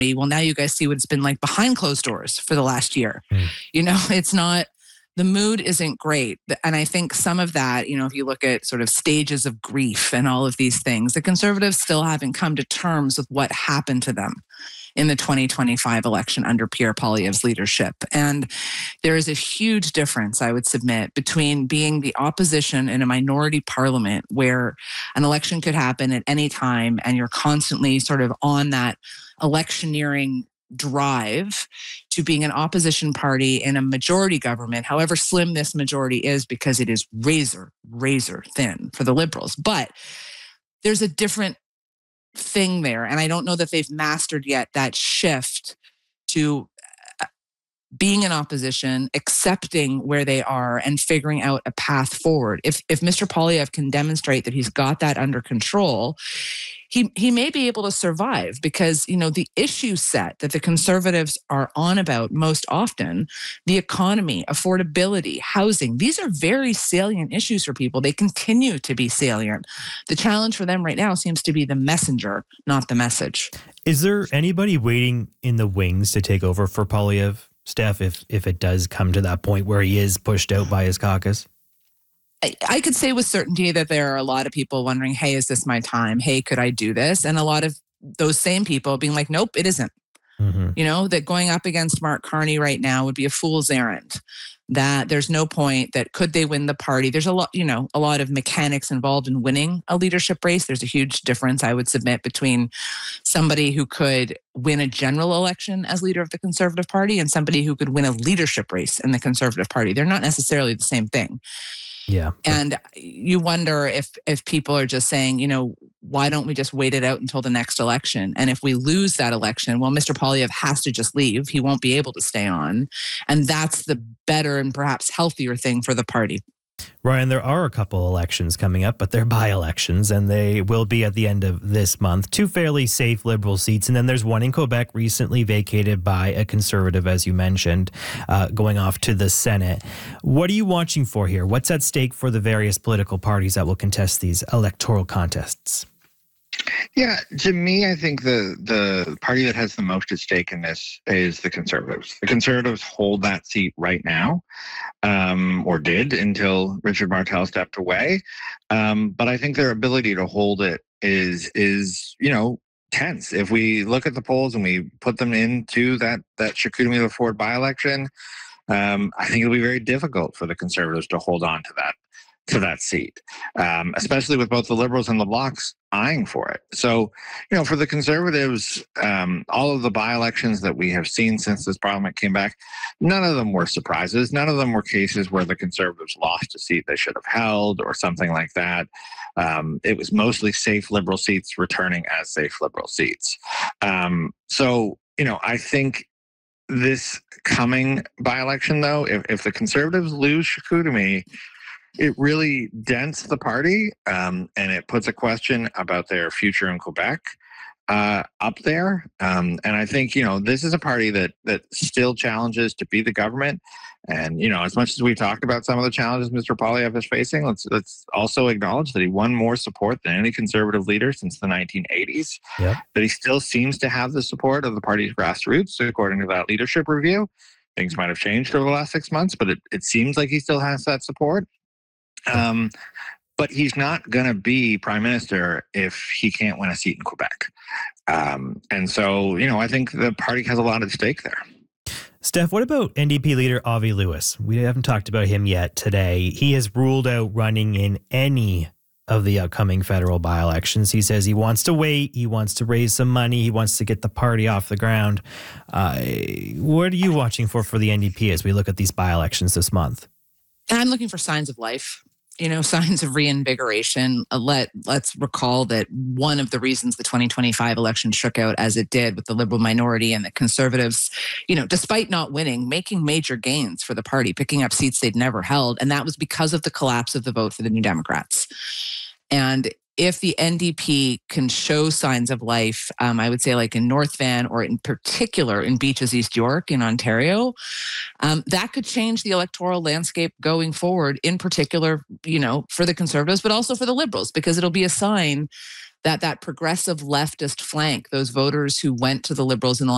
well, now you guys see what it's been like behind closed doors for the last year. Mm. It's not, the mood isn't great. And I think some of that, if you look at sort of stages of grief and all of these things, the Conservatives still haven't come to terms with what happened to them in the 2025 election under Pierre Poilievre's leadership. And there is a huge difference, I would submit, between being the opposition in a minority parliament where an election could happen at any time and you're constantly sort of on that electioneering drive, to being an opposition party in a majority government, however slim this majority is, because it is razor thin for the Liberals. But there's a different thing there. And I don't know that they've mastered yet that shift to being in opposition, accepting where they are, and figuring out a path forward. If Mr. Poilievre can demonstrate that he's got that under control, he may be able to survive, because, the issue set that the Conservatives are on about most often, the economy, affordability, housing, these are very salient issues for people. They continue to be salient. The challenge for them right now seems to be the messenger, not the message. Is there anybody waiting in the wings to take over for Poilievre, Steph, if it does come to that point where he is pushed out by his caucus? I could say with certainty that there are a lot of people wondering, hey, is this my time? Hey, could I do this? And a lot of those same people being like, nope, it isn't. Mm-hmm. That going up against Mark Carney right now would be a fool's errand. That there's no point, that could they win the party? There's a lot of mechanics involved in winning a leadership race. There's a huge difference, I would submit, between somebody who could win a general election as leader of the Conservative Party and somebody who could win a leadership race in the Conservative Party. They're not necessarily the same thing. Yeah. And you wonder if people are just saying, why don't we just wait it out until the next election? And if we lose that election, well, Mr. Poilievre has to just leave. He won't be able to stay on. And that's the better and perhaps healthier thing for the party. Ryan, there are a couple elections coming up, but they're by-elections, and they will be at the end of this month. Two fairly safe Liberal seats, and then there's one in Quebec recently vacated by a Conservative, as you mentioned, going off to the Senate. What are you watching for here? What's at stake for the various political parties that will contest these electoral contests? Yeah, to me, I think the party that has the most at stake in this is the Conservatives. The Conservatives hold that seat right now, or did until Richard Martel stepped away. But I think their ability to hold it is tense. If we look at the polls and we put them into that Chicoutimi-LaFord by-election, I think it'll be very difficult for the Conservatives to hold on to that seat, especially with both the Liberals and the Blocs eyeing for it. So, for the Conservatives, all of the by-elections that we have seen since this parliament came back, none of them were surprises. None of them were cases where the Conservatives lost a seat they should have held or something like that. It was mostly safe Liberal seats returning as safe Liberal seats. So, I think this coming by-election, though, if the Conservatives lose Chicoutimi, it really dents the party, and it puts a question about their future in Quebec up there. And I think, this is a party that still challenges to be the government. And, as much as we talked about some of the challenges Mr. Poilievre is facing, let's also acknowledge that he won more support than any Conservative leader since the 1980s. Yep. That he still seems to have the support of the party's grassroots, according to that leadership review. Things might have changed over the last 6 months, but it seems like he still has that support. But he's not going to be prime minister if he can't win a seat in Quebec. And so, I think the party has a lot at stake there. Steph, what about NDP leader Avi Lewis? We haven't talked about him yet today. He has ruled out running in any of the upcoming federal by-elections. He says he wants to wait. He wants to raise some money. He wants to get the party off the ground. What are you watching for the NDP as we look at these by-elections this month? I'm looking for signs of life. Signs of reinvigoration. Let's recall that one of the reasons the 2025 election shook out as it did with the Liberal minority and the Conservatives, despite not winning, making major gains for the party, picking up seats they'd never held. And that was because of the collapse of the vote for the New Democrats. And if the NDP can show signs of life, I would say like in North Van or in particular in Beaches East York in Ontario, that could change the electoral landscape going forward, in particular, for the Conservatives, but also for the Liberals, because it'll be a sign that progressive leftist flank, those voters who went to the Liberals in the